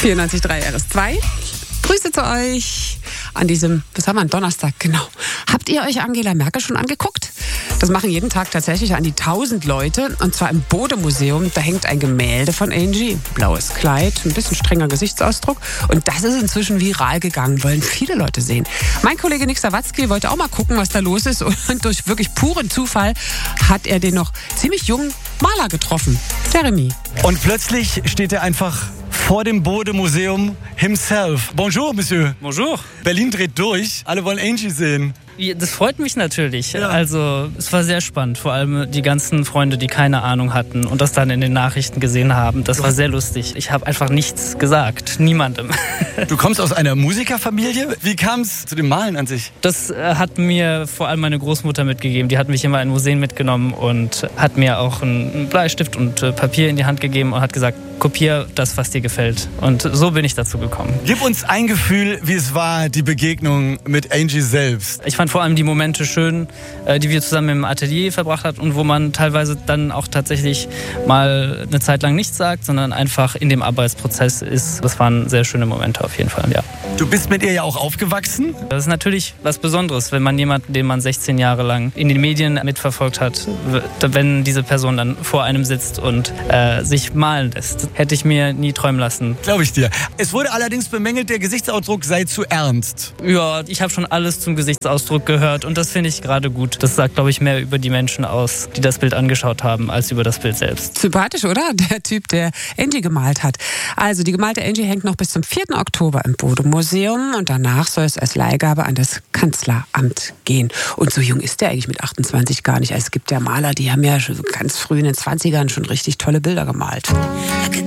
94.3 RS2. Grüße zu euch an diesem, was haben wir, Donnerstag, genau. Habt ihr euch Angela Merkel schon angeguckt? Das machen jeden Tag tatsächlich an die 1000 Leute, und zwar im Bode-Museum. Da hängt ein Gemälde von Angie, blaues Kleid, ein bisschen strenger Gesichtsausdruck, und das ist inzwischen viral gegangen, wollen viele Leute sehen. Mein Kollege Nick Sawatzki wollte auch mal gucken, was da los ist, und durch wirklich puren Zufall hat er den noch ziemlich jungen Maler getroffen, Jeremy. Und plötzlich steht er einfach vor dem Bode-Museum himself. Bonjour, Monsieur. Bonjour. Berlin dreht durch. Alle wollen Angie sehen. Das freut mich natürlich. Ja. Also es war sehr spannend. Vor allem die ganzen Freunde, die keine Ahnung hatten und das dann in den Nachrichten gesehen haben. Das war sehr lustig. Ich habe einfach nichts gesagt. Niemandem. Du kommst aus einer Musikerfamilie. Wie kam es zu dem Malen an sich? Das hat mir vor allem meine Großmutter mitgegeben. Die hat mich immer in Museen mitgenommen und hat mir auch einen Bleistift und Papier in die Hand gegeben und hat gesagt, kopier das, was dir gefällt. Und so bin ich dazu gekommen. Gib uns ein Gefühl, wie es war, die Begegnung mit Angie selbst. Ich fand vor allem die Momente schön, die wir zusammen im Atelier verbracht haben und wo man teilweise dann auch tatsächlich mal eine Zeit lang nichts sagt, sondern einfach in dem Arbeitsprozess ist. Das waren sehr schöne Momente auf jeden Fall, ja. Du bist mit ihr ja auch aufgewachsen. Das ist natürlich was Besonderes, wenn man jemanden, den man 16 Jahre lang in den Medien mitverfolgt hat, wenn diese Person dann vor einem sitzt und sich malen lässt. Hätte ich mir nie träumen lassen. Glaube ich dir. Es wurde allerdings bemängelt, der Gesichtsausdruck sei zu ernst. Ja, ich habe schon alles zum Gesichtsausdruck gehört und das finde ich gerade gut. Das sagt, glaube ich, mehr über die Menschen aus, die das Bild angeschaut haben, als über das Bild selbst. Sympathisch, oder? Der Typ, der Angie gemalt hat. Also die gemalte Angie hängt noch bis zum 4. Oktober im Bode-Museum und danach soll es als Leihgabe an das Kanzleramt gehen. Und so jung ist der eigentlich mit 28 gar nicht. Also es gibt ja Maler, die haben ja schon ganz früh in den 20ern schon richtig tolle Bilder gemalt.